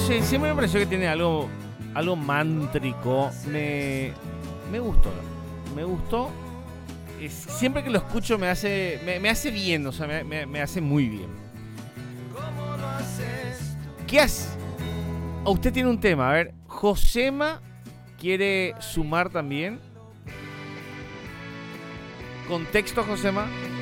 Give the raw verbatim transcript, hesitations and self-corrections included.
sé, siempre me pareció que tiene algo, algo mántrico. Me, me gustó, me gustó. Es, siempre que lo escucho me hace, me, me hace bien, o sea, me, me, me hace muy bien. ¿Qué hace? Usted tiene un tema, a ver, Josema quiere sumar también. Contexto, Josema.